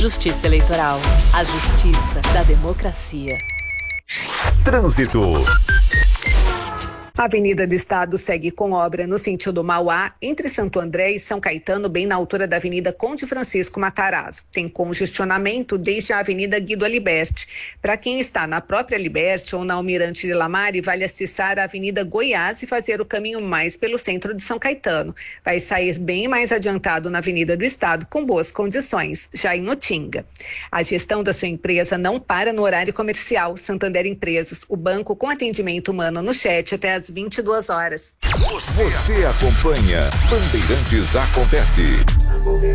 Justiça Eleitoral. A justiça da democracia. Trânsito. A Avenida do Estado segue com obra no sentido Mauá, entre Santo André e São Caetano, bem na altura da Avenida Conde Francisco Matarazzo. Tem congestionamento desde a Avenida Guido Aliberti. Para quem está na própria Liberti ou na Almirante de Lamare, vale acessar a Avenida Goiás e fazer o caminho mais pelo centro de São Caetano. Vai sair bem mais adiantado na Avenida do Estado, com boas condições, já em Utinga. A gestão da sua empresa não para no horário comercial. Santander Empresas, o banco com atendimento humano no chat até às 22 horas. Você acompanha Bandeirantes Acontece.